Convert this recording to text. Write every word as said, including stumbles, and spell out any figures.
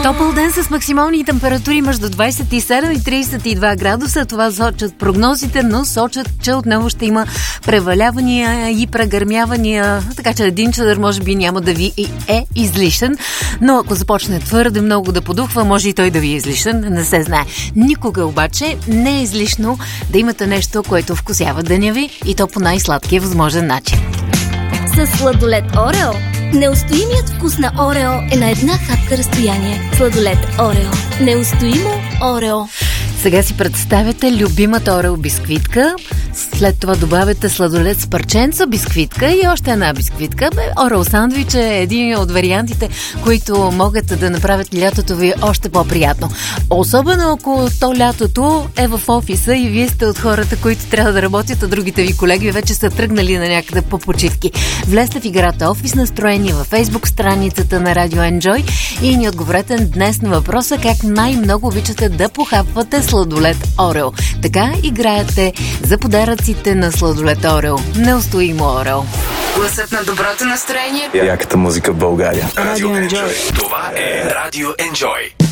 Топъл ден с максимални температури между двадесет и седем и тридесет и два градуса. Това сочат прогнозите, но сочат, че отново ще има превалявания и прегърмявания, така че един чадър може би няма да ви е излишен, но ако започне твърде много да подухва, може и той да ви е излишен, не се знае. Никога обаче не е излишно да имате нещо, което вкусява деня ви и то по най-сладкия възможен начин. С сладолед Орео неустоимият вкус на Орео е на една хапка разстояние. Сладолед Орео. Неустоимо Орео. Сега си представяте любимата Орео бисквитка, след това добавяте сладолед с парченца бисквитка и още една бисквитка. Бе, Орео сандвич е един от вариантите, които могат да направят лятото ви още по-приятно. Особено ако то лятото е в офиса и вие сте от хората, които трябва да работят, а другите ви колеги вече са тръгнали на някъде по почивки. Влезте в играта Офис настроение във Фейсбук страницата на Радио Enjoy и ни отговорете днес на въпроса как най-много обичате да похапвате сладолед Орео. Така играете за подаръците на сладолед Орео. Неустоимо Орео. Гласът на доброто настроение. Яката музика в България. Радио Enjoy. Това е Радио Enjoy.